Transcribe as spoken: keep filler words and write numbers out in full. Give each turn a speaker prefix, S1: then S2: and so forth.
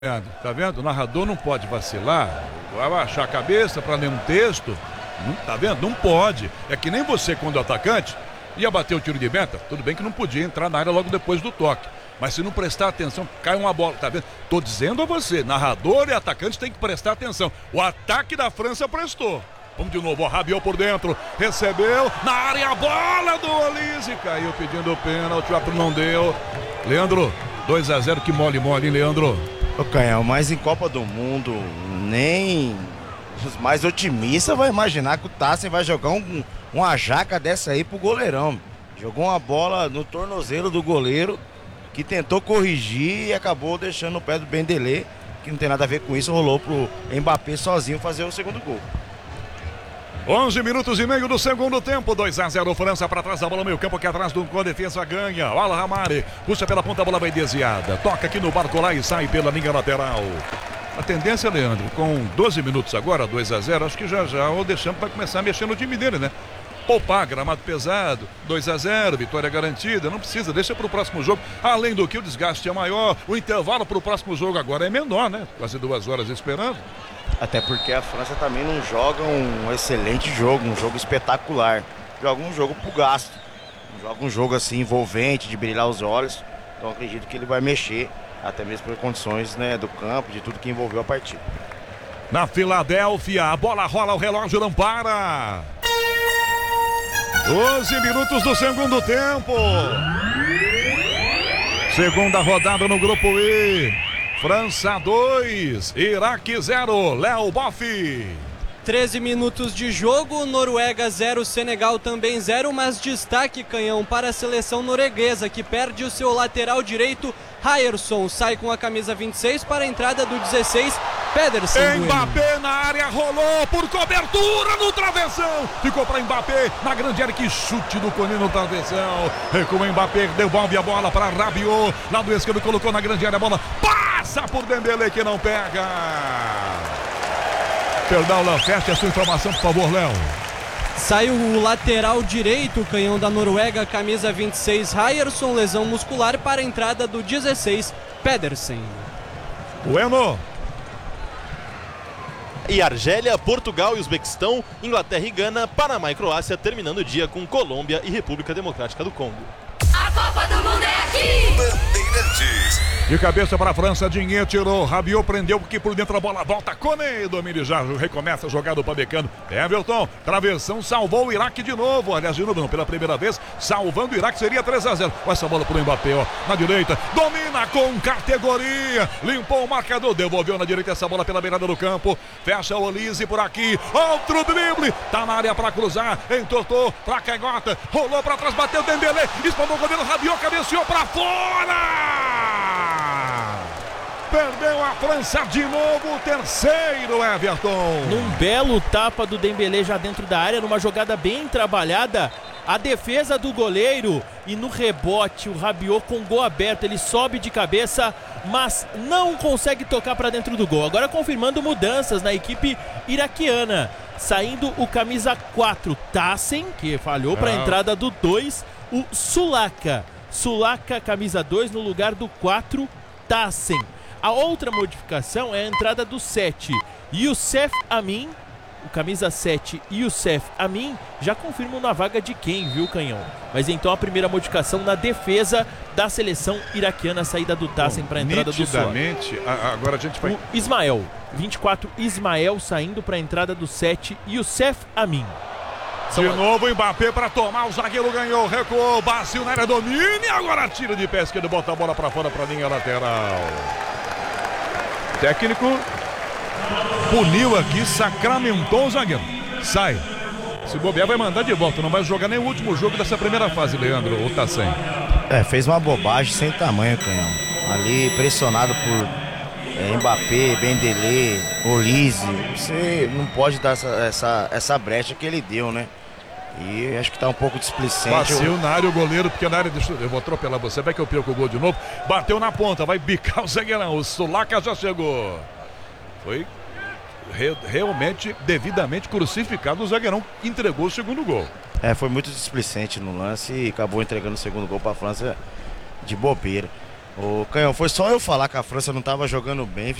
S1: Tá vendo? O narrador não pode vacilar, vai baixar a cabeça para ler um texto. Não, tá vendo? Não pode. É que nem você, quando atacante, ia bater o tiro de meta. Tudo bem que não podia entrar na área logo depois do toque. Mas se não prestar atenção, cai uma bola. Tá vendo? Tô dizendo a você, narrador e atacante tem que prestar atenção. O ataque da França prestou. Vamos de novo, ó, Rabiot por dentro, recebeu, na área a bola do Olise, caiu pedindo pênalti, o árbitro não deu. Leandro, dois a zero, que mole mole, hein, Leandro?
S2: Ô Canhão, mas em Copa do Mundo, nem os mais otimistas vão imaginar que o Tassen vai jogar um, uma jaca dessa aí pro goleirão. Jogou uma bola no tornozelo do goleiro, que tentou corrigir e acabou deixando o pé do Bendelé, que não tem nada a ver com isso, rolou pro Mbappé sozinho fazer o segundo gol.
S1: onze minutos e meio do segundo tempo, dois a zero França, para trás da bola, meio campo aqui atrás do com a defesa ganha, Al Ramari, puxa pela ponta, a bola vai desviada, toca aqui no barco lá e sai pela linha lateral. A tendência, Leandro, com doze minutos agora, dois a zero, acho que já já o Deschamps vai começar a mexer no time dele, né? Poupar, gramado pesado, dois a zero, vitória garantida, não precisa, deixa para o próximo jogo, além do que o desgaste é maior, o intervalo para o próximo jogo agora é menor, né? Quase duas horas esperando.
S2: Até porque a França também não joga um excelente jogo, um jogo espetacular. Joga um jogo pro gasto. Joga um jogo assim envolvente, de brilhar os olhos. Então acredito que ele vai mexer, até mesmo por condições, né, do campo, de tudo que envolveu a partida.
S1: Na Filadélfia, a bola rola, o relógio não para. doze minutos do segundo tempo. Segunda rodada no grupo E. França dois, Iraque zero, Léo Boff.
S3: treze minutos de jogo, Noruega zero, Senegal também zero, mas destaque, Canhão, para a seleção norueguesa, que perde o seu lateral direito, Ryerson, sai com a camisa vinte e seis para a entrada do dezesseis, Pedersen.
S1: Mbappé na área, rolou por cobertura no travessão, ficou para Mbappé, na grande área, que chute do Coni no travessão, recua Mbappé, devolve a bola para Rabiot, lado esquerdo, colocou na grande área, a bola passa por Dembélé, que não pega. Perdão, Léo, fecha a sua informação, por favor, Léo.
S3: Saiu o lateral direito, Canhão da Noruega, camisa vinte e seis, Ryerson, lesão muscular, para a entrada do dezesseis, Pedersen.
S1: Bueno.
S4: E Argélia, Portugal e Uzbequistão, Inglaterra e Gana, Panamá e Croácia, terminando o dia com Colômbia e República Democrática do Congo.
S5: A Copa do Mundo é aqui!
S1: Bandeirantes. De cabeça para a França, Dinhe tirou, Rabiot prendeu, porque por dentro a bola volta, Kone, domínio já, recomeça a jogada do Pamecano, Everton, travessão, salvou o Iraque de novo, aliás de novo não, pela primeira vez, salvando o Iraque, seria três a zero, essa bola para o Mbappé, ó, na direita, domina com categoria, limpou o marcador, devolveu na direita essa bola pela beirada do campo, fecha o Olise por aqui, outro drible, tá na área para cruzar, entortou pra canhota, rolou para trás, bateu Dembélé, espalmou o goleiro, Rabiot cabeceou para fora! Perdeu a França de novo, o terceiro, Everton.
S6: Num belo tapa do Dembélé já dentro da área, numa jogada bem trabalhada, a defesa do goleiro e no rebote o Rabiot com gol aberto, ele sobe de cabeça, mas não consegue tocar para dentro do gol. Agora confirmando mudanças na equipe iraquiana, saindo o camisa quatro, Tassen, que falhou para a entrada do dois, o Sulaka. Sulaka, camisa dois, no lugar do quatro, Tassen. A outra modificação é a entrada do sete, Youssef Amin, o camisa sete, Youssef Amin, já confirmam na vaga de quem, viu, Canhão? Mas então a primeira modificação na defesa da seleção iraquiana, a saída do Tassen para a entrada do Sulaka.
S1: Agora a gente vai...
S6: O Ismael, vinte e quatro, Ismael saindo para a entrada do sete, Youssef Amin.
S1: De novo o Mbappé para tomar, o zagueiro ganhou, recuou, Bacio na área, domínio, e agora tira de pé esquerdo, bota a bola para fora para a linha lateral. O técnico puniu aqui, sacramentou o zagueiro, sai. Se bobear vai mandar de volta, não vai jogar nem o último jogo dessa primeira fase, Leandro, ou tá sem.
S2: É, fez uma bobagem sem tamanho, Canhão. Ali pressionado por é, Mbappé, Bendelé, Olise, você não pode dar essa, essa, essa brecha que ele deu, né? E acho que tá um pouco displicente.
S1: Bateu na área o goleiro, porque na área, deixa, eu vou atropelar você, vai que eu perco o gol de novo. Bateu na ponta, vai bicar o zagueirão, o Sulaka já chegou. Foi re, realmente, devidamente crucificado, o zagueirão entregou o segundo gol.
S2: É, foi muito displicente no lance e acabou entregando o segundo gol para a França de bobeira. Ô, Canhão, foi só eu falar que a França não estava jogando bem,